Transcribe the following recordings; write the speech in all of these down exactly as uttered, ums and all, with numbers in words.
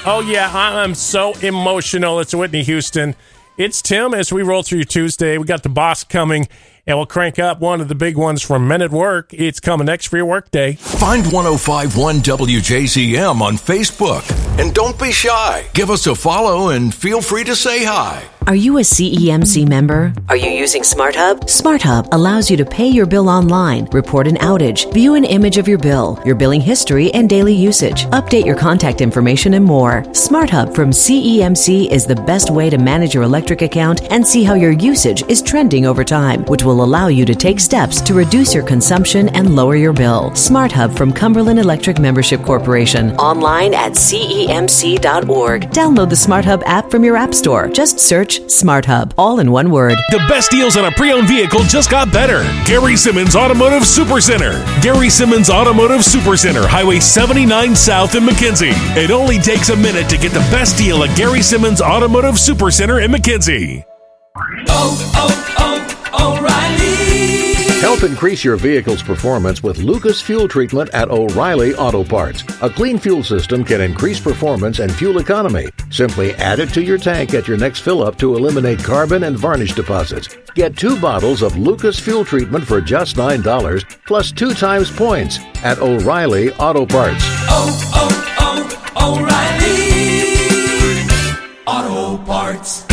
Oh, yeah, I'm so emotional. It's Whitney Houston. It's Tim as we roll through Tuesday. We got the boss coming, and we'll crank up one of the big ones from Men at Work. It's coming next for your workday. Find ten fifty-one W J Z M on Facebook. And don't be shy. Give us a follow and feel free to say hi. Are you a C E M C member? Are you using SmartHub? SmartHub allows you to pay your bill online, report an outage, view an image of your bill, your billing history, and daily usage, update your contact information, and more. SmartHub from C E M C is the best way to manage your electric account and see how your usage is trending over time, which will allow you to take steps to reduce your consumption and lower your bill. SmartHub from Cumberland Electric Membership Corporation. Online at C E M C dot org. Download the SmartHub app from your app store. Just search SmartHub, all in one word. The best deals on a pre-owned vehicle just got better. Gary Simmons Automotive Supercenter. Gary Simmons Automotive Supercenter, Highway seventy-nine South in McKenzie. It only takes a minute to get the best deal at Gary Simmons Automotive Supercenter in McKenzie. Oh, oh, oh, O'Reilly. Help increase your vehicle's performance with Lucas Fuel Treatment at O'Reilly Auto Parts. A clean fuel system can increase performance and fuel economy. Simply add it to your tank at your next fill-up to eliminate carbon and varnish deposits. Get two bottles of Lucas Fuel Treatment for just nine dollars, plus two times points at O'Reilly Auto Parts. Oh, oh, oh, O'Reilly Auto Parts.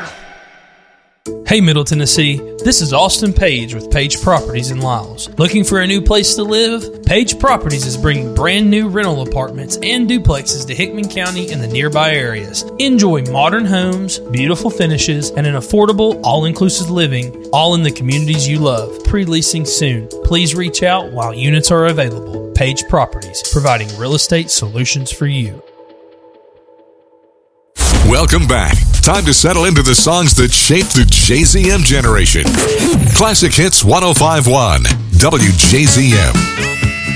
Hey Middle Tennessee, this is Austin Page with Page Properties in Lyles. Looking for a new place to live? Page Properties is bringing brand new rental apartments and duplexes to Hickman County and the nearby areas. Enjoy modern homes, beautiful finishes, and an affordable, all-inclusive living, all in the communities you love. Pre-leasing soon. Please reach out while units are available. Page Properties, providing real estate solutions for you. Welcome back. Time to settle into the songs that shaped the J Z M generation. Classic Hits ten fifty-one, W J Z M.